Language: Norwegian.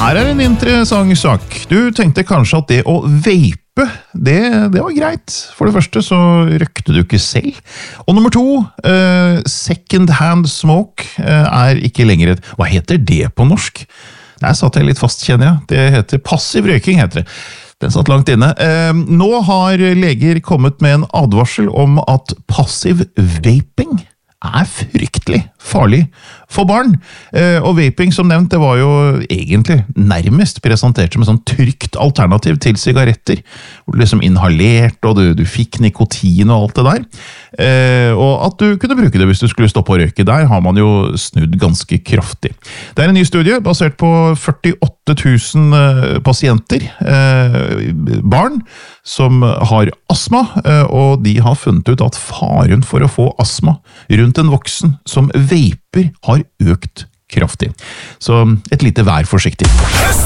Her er en interessant sak. Du tenkte kanskje at det å vape, det var greit. For det første så røkte du ikke selv. Og nummer to, second hand smoke er ikke lenger et... Hva heter det på norsk? Der satt jeg litt fast, kjenner jeg. Det heter passiv røyking, heter det. Den satt langt inne. Nå har leger kommet med en advarsel om at passiv vaping er fryktelig farlig for barn. Og vaping, som nevnt, det var jo egentlig nærmest presentert som et sånn trygt alternativ til sigaretter, hvor du liksom inhalerte, og du fikk nikotin og alt det der. Og at du kunne bruke det hvis du skulle stoppe å røyke. Der har man jo snudd ganske kraftig. Det er en ny studie basert på 48 000 pasienter, barn, som har astma, og de har funnet ut at faren for å få astma rundt en voksen som vaper har økt kraftig. Så et lite vær forsiktig.